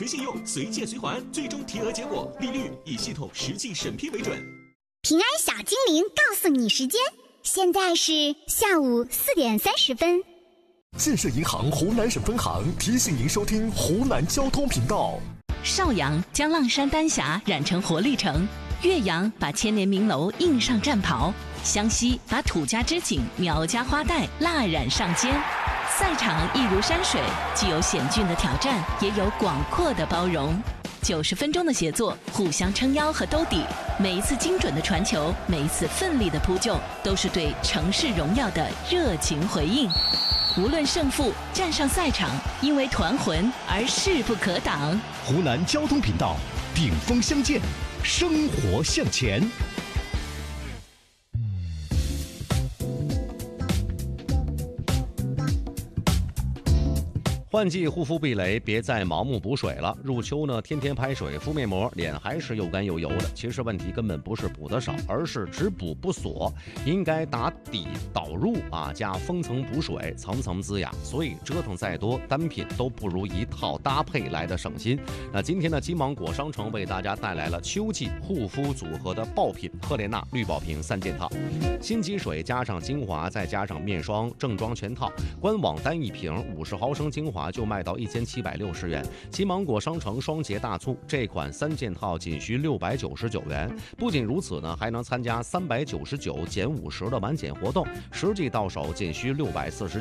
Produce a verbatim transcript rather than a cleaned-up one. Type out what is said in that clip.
垂信用，随借随还，最终提额结果利率以系统实际审批为准。 平安小精灵告诉你时间，现在是下午四点三十分。 建设银行湖南省分行提醒您收听湖南交通频道。 邵阳将浪山丹霞染成活力城，岳阳把千年名楼印上战袍，湘西把土家织锦、苗家花带蜡染上肩。赛场一如山水，既有险峻的挑战，也有广阔的包容。九十分钟的协作，互相撑腰和兜底，每一次精准的传球，每一次奋力的扑救，都是对城市荣耀的热情回应。无论胜负，站上赛场，因为团魂而势不可挡。 湖南交通频道，顶峰相见，生活向前。 换季护肤避雷，别再盲目补水了。入秋呢，天天拍水敷面膜，脸还是又干又油的。其实问题根本不是补的少，而是只补不锁，应该打底导入啊，加封层补水，层层滋养。所以折腾再多，单品都不如一套搭配来的省心。那今天呢，金芒果商城为大家带来了秋季护肤组合的爆品——赫莲娜绿宝瓶三件套，新肌水加上精华，再加上面霜，正装全套。官网单一瓶五十毫升精华就卖到一千七百六十元，金芒果商城双节大促，这款三件套仅需六百九十九元。不仅如此呢，还能参加三百九十九减五十的满减活动，实际到手仅需六百四十。